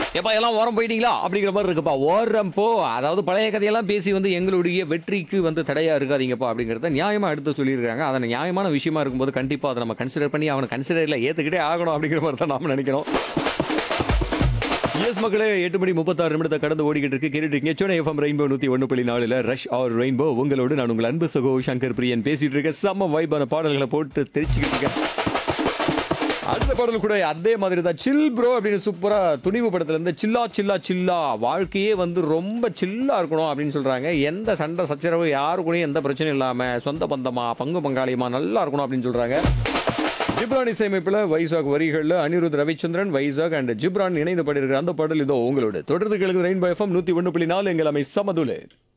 எப்பா எல்லாம் ஓரம் போயிட்டீங்களா அப்படிங்கிற மாதிரி இருக்குப்பா. ஓரம் போ. அதாவது பழைய கதையெல்லாம் பேசி வந்து எங்களுடைய வெற்றிக்கு வந்து தடையா இருக்காதீங்கப்பா அப்படிங்கிறத நியாயமா எடுத்து சொல்லியிருக்காங்க. அது நியாயமான விஷயமா இருக்கும்போது கண்டிப்பா அதை நம்ம கன்சிடர் பண்ணி அவனை கன்சிடர் இல்ல ஏத்துக்கிட்டே ஆகணும் அப்படிங்கிற மாதிரி தான் நாம நினைக்கிறோம். எஸ் மக்களே 8:36 நிமிடத்தை கடந்து ஓடிக்கிட்டு இருக்கு. கேட்டுட்டு இருக்கீங்க Sona FM rainbow 101.4 rush R rainbow. உங்களோடு நான் உங்கள் அன்பு சகோ சங்கர் பிரியன் பேசிட்டு இருக்கேன். செம்ம வைபான பாடல்களை போட்டு தெரிச்சுக்கிட்டு இருக்கேன். அடுத்த பாடல் கூட அதே மாதிரி தான். சில் ப்ரோ அப்படின்னு சூப்பரா துணிவு படத்துல இருந்து சில்லா சில்லா சில்லா வாழ்க்கையே வந்து ரொம்ப சில்லா இருக்கணும் அப்படின்னு சொல்றாங்க. எந்த சண்டை சச்சரவு யாரு கூடயும் எந்த பிரச்சனையும் இல்லாம சொந்த பந்தமா பங்கு பங்காளியமா நல்லா இருக்கணும் அப்படின்னு சொல்றாங்க. ஜிப்ரான் இசையமைப்பில் வைசாக் வரிகளில் அனிருத் ரவிச்சந்திரன் வைசாக் அண்ட் ஜிப்ரான் இணைந்து பாடியிருக்கிற அந்த பாடல் இதோ உங்களோட தொடர்ந்து கேளுங்க. ரெயின்போ எஃப்எம் 101.4 எங்கள் அமை சமதுலே.